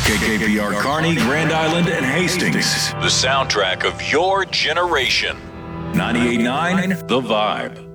KKPR Kearney, Grand Island, and Hastings. The soundtrack of your generation. 98.9 The Vibe.